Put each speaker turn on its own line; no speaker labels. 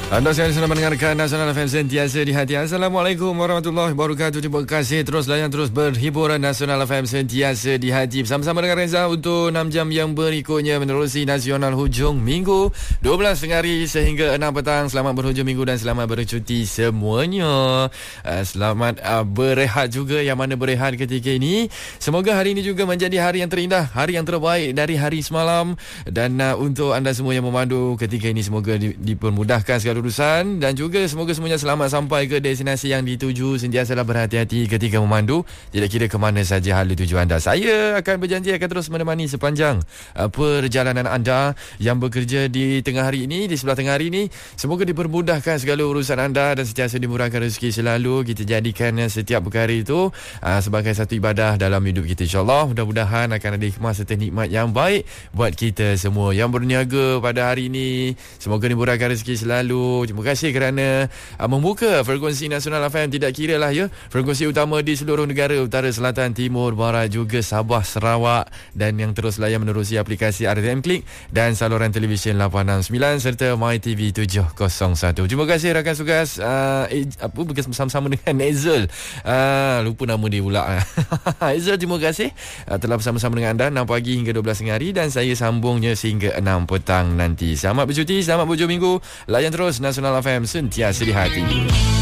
Anda sekarang sedang mendengarkan Nasional FM Sentiasa di Hati. Assalamualaikum warahmatullahi wabarakatuh. Terima kasih terus layan, terus berhiburan Nasional FM Sentiasa di Hati. Bersama-sama dengan Reza untuk 6 jam yang berikutnya menerusi Nasional hujung minggu 12 tengah hari sehingga 6 petang. Selamat berhujung minggu dan selamat bercuti semuanya. Selamat berehat juga yang mana berehat ketika ini. Semoga hari ini juga menjadi hari yang terindah, hari yang terbaik dari hari semalam. Dan untuk anda semua yang memandu ketika ini, semoga dipermudahkan segala urusan dan juga semoga semuanya selamat sampai ke destinasi yang dituju. Sentiasalah berhati-hati ketika memandu, tidak kira ke mana saja halu tuju anda. Saya akan berjanji akan terus menemani sepanjang perjalanan anda yang bekerja di tengah hari ini, di sebelah tengah hari ini. Semoga dipermudahkan segala urusan anda dan sentiasa dimurahkan rezeki selalu. Kita jadikan setiap perkara itu sebagai satu ibadah dalam hidup kita, insyaAllah. Mudah-mudahan akan ada hikmah serta nikmat yang baik buat kita semua yang berniaga pada hari ini. Semoga dimurahkan rezeki selalu. Terima kasih kerana membuka frekuensi Nasional FM. Tidak kira lah ya, frekuensi utama di seluruh negara utara, selatan, timur, barat, juga Sabah, Sarawak, dan yang terus layan menerusi aplikasi RTM Klik dan saluran televisyen 869 serta MyTV 701. Terima kasih rakan tugas bersama-sama dengan Ezul. Lupa nama dia pula. Ezul, terima kasih telah bersama-sama dengan anda 6 pagi hingga 12 tengah hari, dan saya sambungnya sehingga 6 petang nanti. Selamat bercuti, selamat berhujung minggu. Layan terus Nasional FM Sentiasa di Hati.